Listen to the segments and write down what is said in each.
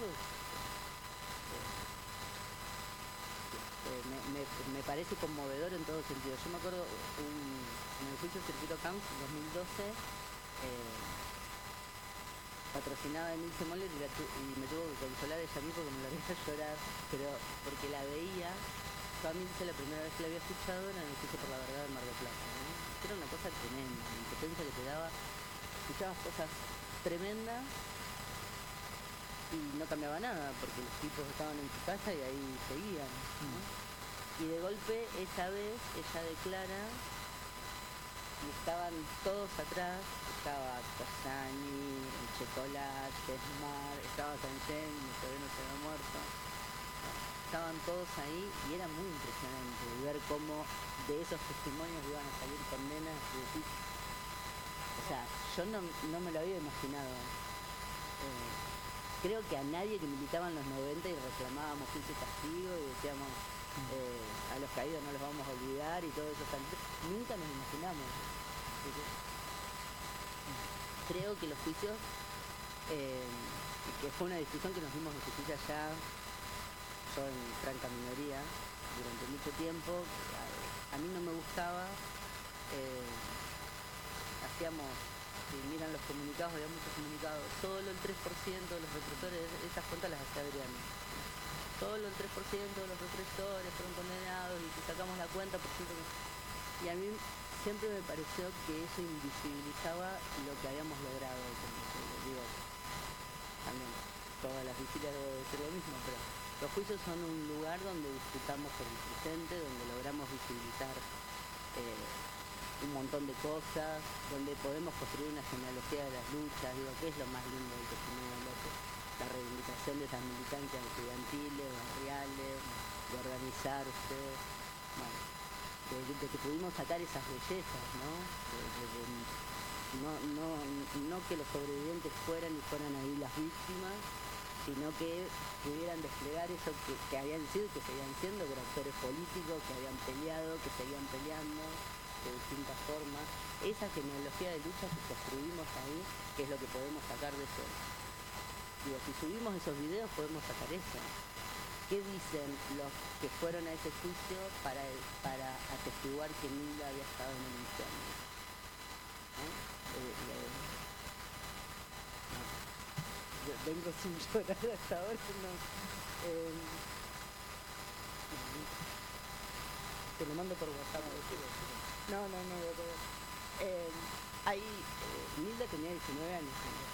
casos me parece conmovedor en todo sentido. Yo me acuerdo en el juicio Circuito Camps en 2012, patrocinaba a Emilce Moller y me tuvo que consolar ella a mí porque me la veía llorar, pero porque la veía. Yo a Emilce la primera vez que la había escuchado era en el juicio por la verdad de Mar del Plata, ¿no? Era una cosa tremenda, la impotencia que te daba. Escuchabas cosas tremendas y no cambiaba nada porque los tipos estaban en su casa y ahí seguían, ¿no? Y de golpe esa vez ella declara y estaban todos atrás, estaba Casani, el Chocolate, Esmar, estaba Sanchen, mi sobrino se había muerto, estaban todos ahí y era muy impresionante ver cómo de esos testimonios iban a salir condenas y decir, o sea, yo no me lo había imaginado. Creo que a nadie que militaba en los 90 y reclamábamos juicio y castigo y decíamos a los caídos no los vamos a olvidar y todo eso, nunca nos imaginamos. Creo que los juicios, que fue una discusión que nos dimos en justicia ya, yo en franca minoría, durante mucho tiempo, a mí no me gustaba, hacíamos, si miran los comunicados, había muchos comunicados, solo el 3% de los represores, esas cuentas las hacía Adriano, solo el 3% de los represores fueron condenados y si sacamos la cuenta, por ciento, y a mí siempre me pareció que eso invisibilizaba lo que habíamos logrado, como digo, también todas las vigilias debo decir lo mismo, pero los juicios son un lugar donde disfrutamos por el presente, donde logramos visibilizar un montón de cosas, donde podemos construir una genealogía de las luchas, digo, ¿qué es lo más lindo del testimonio de López? La reivindicación de esas militancias estudiantiles, barriales, de organizarse, bueno, de que pudimos sacar esas bellezas, ¿no? No que los sobrevivientes fueran ahí las víctimas, sino que pudieran desplegar eso que habían sido y que seguían siendo, que eran actores políticos, que habían peleado, que seguían peleando de distintas formas. Esa genealogía de lucha que construimos ahí, que es lo que podemos sacar de eso. Digo, si subimos esos videos podemos sacar eso. ¿Qué dicen los que fueron a ese juicio para atestiguar que Nilda había estado en el incendio? Yo vengo sin llorar hasta ahora, no. Te lo mando por WhatsApp. No, Nilda tenía 19 años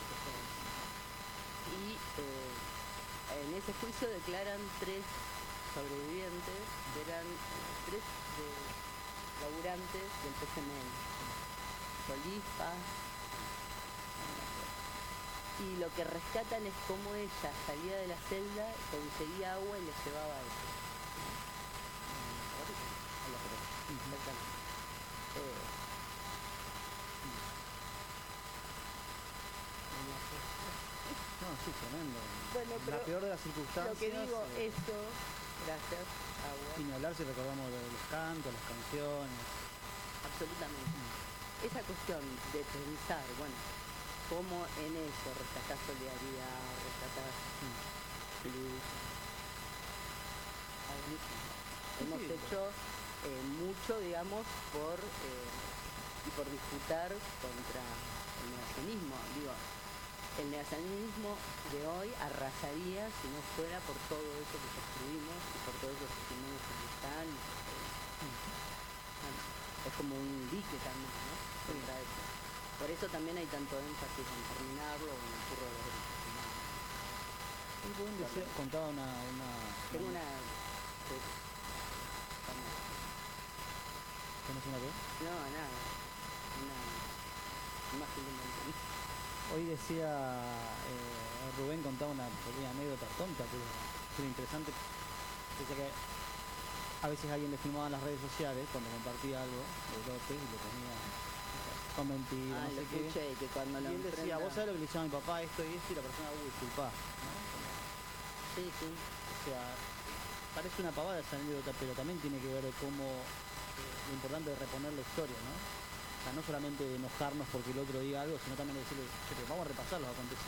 y en ese juicio declaran 3 sobrevivientes, eran 3 laburantes del PCML, Solís, y lo que rescatan es cómo ella salía de la celda, conseguía agua y le llevaba a ellos. No, sí, tremendo. Bueno, pero la peor de las circunstancias. Lo que digo, esto, gracias, agua. Sin hablar si recordamos de los cantos, las canciones. Absolutamente. Esa cuestión de pensar, bueno, cómo en eso rescatás solidaridad, rescatás luz. Hemos hecho mucho, digamos, por disputar contra el negacionismo. Digo, el negacionismo de hoy arrasaría si no fuera por todo eso que construimos y por todos esos testimonios que están. Bueno, es como un dique también, ¿no? Contra eso. Por eso también hay tanto énfasis en terminarlo o en el curro de los derechos humanos. Un buen deseo, contaba una... Tengo una... ¿Tienes una qué? No, nada. Una imagen de un montón. Hoy decía Rubén, contaba una pequeña anécdota tonta, pero interesante. Decía que a veces alguien le filmaba en las redes sociales cuando compartía algo de López y le ponía con mentiras, no sé qué. Que cuando y él decía, vos sabés lo que le hicieron a mi papá, esto y esto, y la persona, disculpá, ¿no? Sí. O sea, parece una pavada esa anécdota, pero también tiene que ver cómo lo importante es reponer la historia, ¿no? O sea, no solamente de enojarnos porque el otro diga algo, sino también de decirle, vamos a repasar los acontecimientos.